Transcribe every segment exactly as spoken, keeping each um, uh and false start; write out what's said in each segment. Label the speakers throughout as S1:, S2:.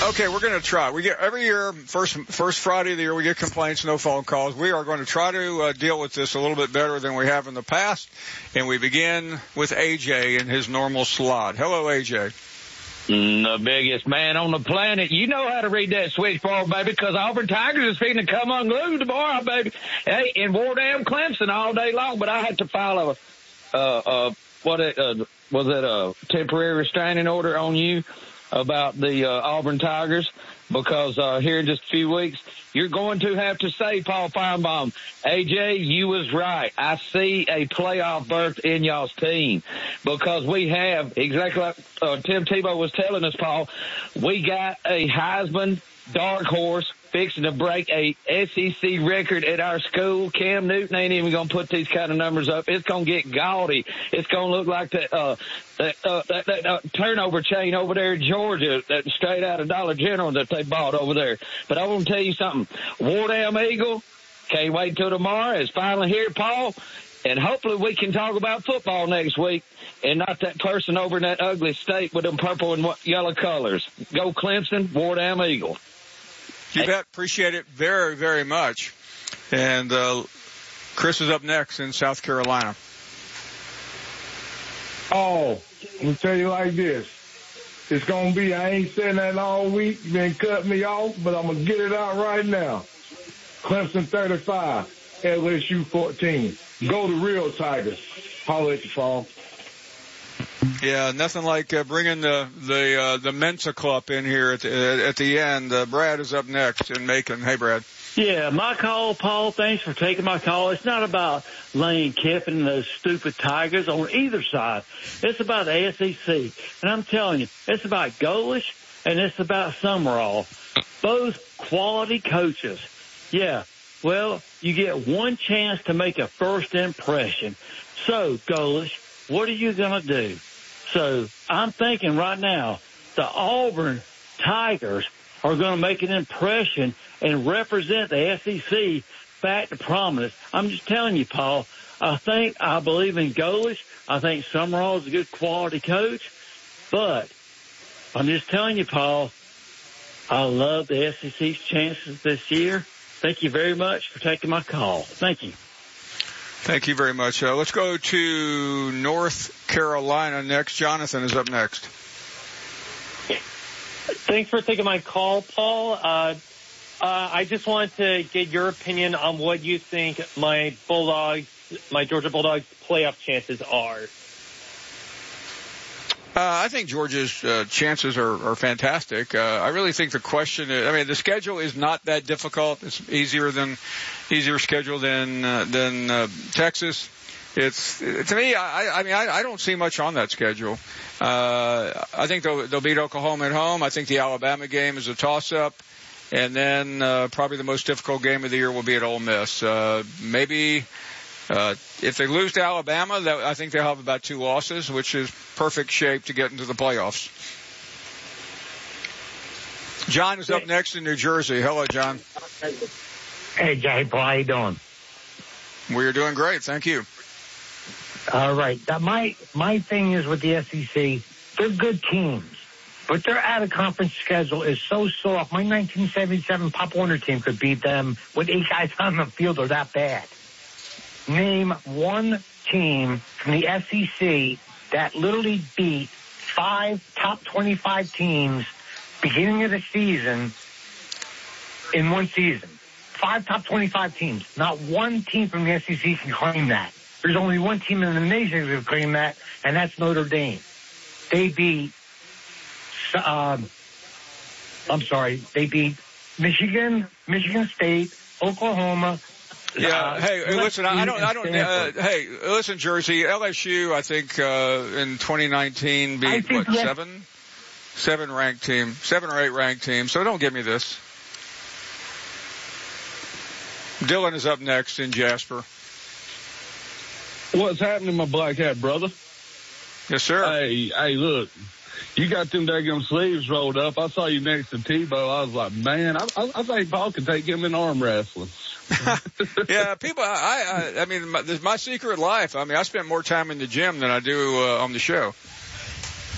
S1: Okay, we're going to try. We get every year, first first Friday of the year, we get complaints, no phone calls. We are going to try to uh, deal with this a little bit better than we have in the past. And we begin with A J in his normal slot. Hello, A J.
S2: The biggest man on the planet. You know how to read that switchboard, baby, because Auburn Tigers is fitting to come unglued tomorrow, baby. Hey, in Wardam Clemson all day long, but I had to file a, uh, uh, what it, uh, was it a temporary restraining order on you about the uh, Auburn Tigers, because uh, here in just a few weeks, you're going to have to say, Paul Feinbaum, A J, you was right. I see a playoff berth in y'all's team, because we have, exactly like uh, Tim Tebow was telling us, Paul, we got a Heisman dark horse fixing to break a S E C record at our school. Cam Newton ain't even going to put these kind of numbers up. It's going to get gaudy. It's going to look like the, uh, that, uh, that, that uh, turnover chain over there in Georgia, that straight out of Dollar General that they bought over there. But I want to tell you something. Wardam Eagle, can't wait till tomorrow. It's finally here, Paul. And hopefully we can talk about football next week and not that person over in that ugly state with them purple and yellow colors. Go Clemson, Wardam Eagle.
S1: You bet. Appreciate it very, very much. And uh, Chris is up next in South Carolina.
S3: Oh, I'm going to tell you like this. It's going to be, I ain't saying that all week. You been cutting me off, but I'm going to get it out right now. Clemson thirty-five, L S U fourteen. Go the real Tigers. Holler at you, Paul.
S1: Yeah, nothing like uh, bringing the the uh, the Mensa Club in here at the, at the end. Uh, Brad is up next in Macon. Hey, Brad.
S4: Yeah, my call, Paul. Thanks for taking my call. It's not about Lane Kiffin and those stupid Tigers on either side. It's about the S E C. And I'm telling you, it's about Golish and it's about Summerall. Both quality coaches. Yeah, well, you get one chance to make a first impression. So, Golish, what are you going to do? So I'm thinking right now the Auburn Tigers are going to make an impression and represent the S E C back to prominence. I'm just telling you, Paul, I think I believe in Golish. I think Summerall is a good quality coach. But I'm just telling you, Paul, I love the S E C's chances this year. Thank you very much for taking my call. Thank you.
S1: Thank you very much. Uh, let's go to North Carolina next. Jonathan is up next.
S5: Thanks for taking my call, Paul. Uh, uh, I just wanted to get your opinion on what you think my Bulldogs, my Georgia Bulldogs playoff chances are.
S1: Uh, I think Georgia's uh, chances are, are fantastic. Uh, I really think the question is, I mean, the schedule is not that difficult. It's easier than, easier schedule than, uh, than, uh, Texas. It's, to me, I, I mean, I, I don't see much on that schedule. Uh, I think they'll, they'll beat Oklahoma at home. I think the Alabama game is a toss-up. And then, uh, probably the most difficult game of the year will be at Ole Miss. Uh, maybe, Uh, if they lose to Alabama, that, I think they'll have about two losses, which is perfect shape to get into the playoffs. John is up next in New Jersey. Hello, John.
S6: Hey, Jay, how you doing?
S1: We're doing great. Thank you.
S6: All right. Now, my, my thing is with the S E C, they're good teams, but their out-of-conference schedule is so soft. My nineteen seventy-seven Pop Warner team could beat them with eight guys on the field. They're that bad. Name one team from the S E C that literally beat five top twenty-five teams beginning of the season in one season. Five top twenty-five teams. Not one team from the S E C can claim that. There's only one team in the nation that can claim that, and that's Notre Dame. They beat, um, I'm sorry, they beat Michigan, Michigan State, Oklahoma.
S1: Yeah.
S6: Uh,
S1: hey, listen, I don't, I don't, uh, hey, listen, Jersey, L S U, I think, uh, in twenty nineteen beat, what,
S6: yes.
S1: seven? Seven ranked team, seven or eight ranked team. So don't give me this. Dylan is up next in Jasper.
S7: What's happening, my black hat brother?
S1: Yes, sir.
S7: Hey, hey, look. You got them daggum sleeves rolled up. I saw you next to Tebow. I was like, man, I, I, I think Paul could take him in arm wrestling.
S1: Yeah, people, I, I, I mean, my, this is my secret life. I mean, I spend more time in the gym than I do uh, on the show.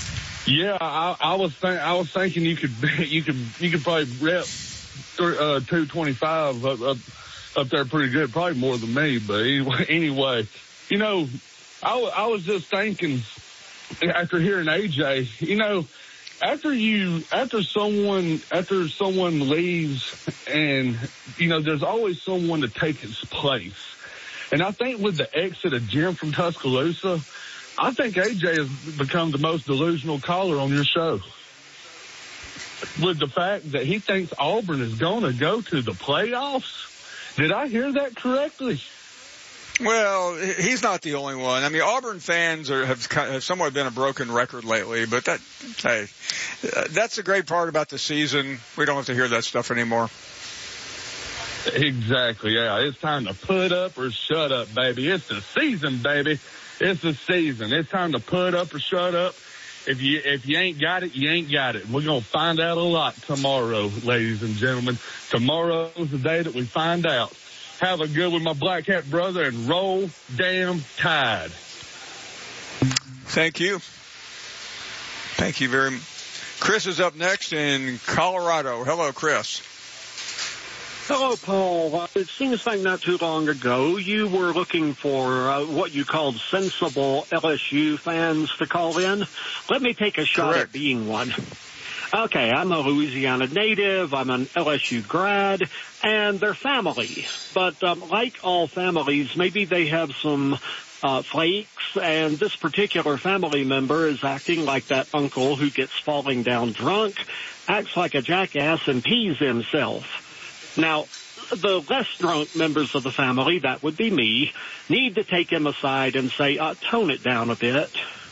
S7: Yeah, I, I was think, I was thinking you could you could you could probably rep uh, two twenty-five up, up up there pretty good, probably more than me. But anyway, anyway, you know, I, w- I was just thinking after hearing A J, you know, after you after someone after someone leaves, and you know, there's always someone to take its place. And I think with the exit of Jim from Tuscaloosa, I think A J has become the most delusional caller on your show. With the fact that he thinks Auburn is going to go to the playoffs. Did I hear that correctly?
S1: Well, he's not the only one. I mean, Auburn fans are, have, have somewhat been a broken record lately, but that, hey, that's the great part about the season. We don't have to hear that stuff anymore.
S7: Exactly, yeah. It's time to put up or shut up, baby. It's the season, baby. It's the season. It's time to put up or shut up. If you if you ain't got it, you ain't got it. We're going to find out a lot tomorrow, ladies and gentlemen. Tomorrow is the day that we find out. Have a good one, my Black Hat brother, and roll damn Tide.
S1: Thank you. Thank you very much. Chris is up next in Colorado. Hello, Chris.
S8: Hello, Paul. It seems like not too long ago you were looking for uh, what you called sensible L S U fans to call in. Let me take a shot Correct. At being one. Okay, I'm a Louisiana native. I'm an L S U grad, and they're family. But um, like all families, maybe they have some uh, flakes, and this particular family member is acting like that uncle who gets falling down drunk, acts like a jackass, and pees himself. Now, the less drunk members of the family, that would be me, need to take him aside and say, uh, tone it down a bit.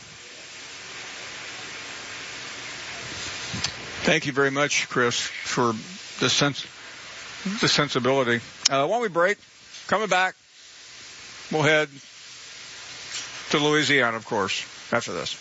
S1: Thank you very much, Chris, for the sense, the sensibility. Uh, while we break, coming back, we'll head to Louisiana, of course, after this.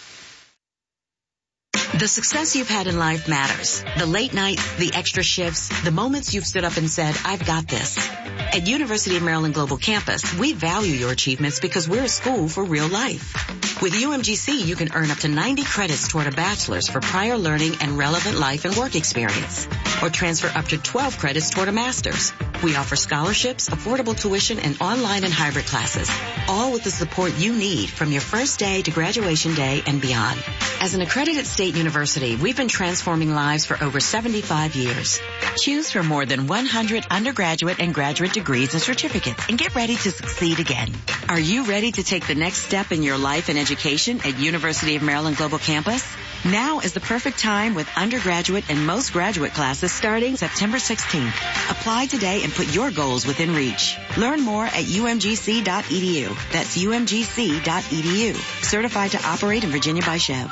S9: The success you've had in life matters. The late nights, the extra shifts, the moments you've stood up and said, I've got this. At University of Maryland Global Campus, we value your achievements because we're a school for real life. With U M G C, you can earn up to ninety credits toward a bachelor's for prior learning and relevant life and work experience, or transfer up to twelve credits toward a master's. We offer scholarships, affordable tuition, and online and hybrid classes, all with the support you need from your first day to graduation day and beyond. As an accredited state university, we've been transforming lives for over seventy-five years. Choose from more than one hundred undergraduate and graduate degrees and certificates and get ready to succeed again. Are you ready to take the next step in your life and education at University of Maryland Global Campus? Now is the perfect time with undergraduate and most graduate classes starting September sixteenth. Apply today and put your goals within reach. Learn more at U M G C dot E D U. That's U M G C dot E D U. Certified to operate in Virginia by Chev.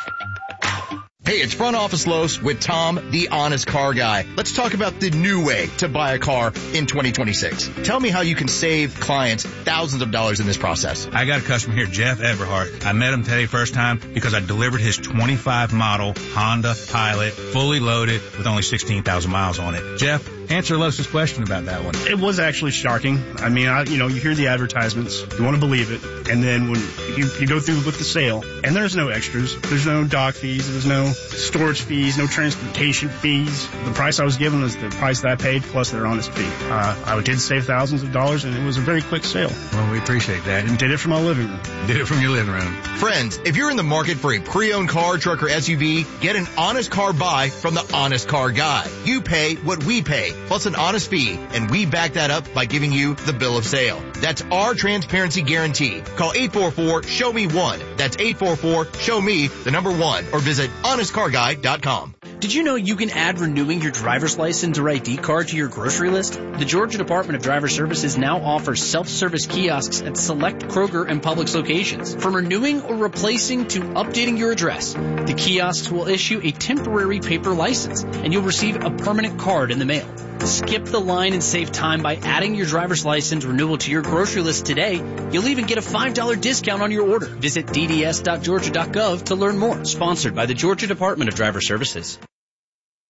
S10: Hey, it's Front Office Los with Tom, the honest car guy. Let's talk about the new way to buy a car in twenty twenty-six. Tell me how you can save clients thousands of dollars in this process.
S11: I got a customer here, Jeff Everhart. I met him today first time because I delivered his twenty-five model Honda Pilot, fully loaded with only sixteen thousand miles on it. Jeff, answer Los's question about that one.
S12: It was actually shocking. I mean, I, you know, you hear the advertisements, you want to believe it, and then when you, you go through with the sale, and there's no extras, there's no dock fees, there's no storage fees, no transportation fees. The price I was given was the price that I paid plus their honest fee. Uh, I did save thousands of dollars, and it was a very quick sale.
S11: Well, we appreciate that.
S12: And did it from my living room.
S11: Did it from your living room.
S10: Friends, if you're in the market for a pre-owned car, truck, or S U V, get an honest car buy from the Honest Car Guy. You pay what we pay, plus an honest fee, and we back that up by giving you the bill of sale. That's our transparency guarantee. Call eight four four, show me one. That's eight four four, show me the number one, or visit honest car guy dot com.
S13: Did you know you can add renewing your driver's license or I D card to your grocery list? The Georgia Department of Driver Services now offers self-service kiosks at select Kroger and Publix locations. From renewing or replacing to updating your address, the kiosks will issue a temporary paper license, and you'll receive a permanent card in the mail. Skip the line and save time by adding your driver's license renewal to your grocery list today. You'll even get a five dollars discount on your order. Visit d d s dot georgia dot gov to learn more. Sponsored by the Georgia Department of Driver Services.